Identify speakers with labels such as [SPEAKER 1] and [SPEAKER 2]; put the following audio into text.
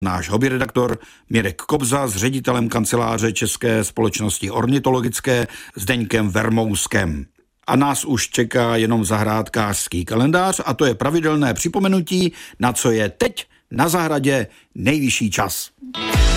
[SPEAKER 1] náš hobbyredaktor Mirek Kobza s ředitelem kanceláře České společnosti ornitologické Zdeňkem Vermouskem. A nás už čeká jenom zahrádkářský kalendář a to je pravidelné připomenutí, na co je teď na zahradě nejvyšší čas.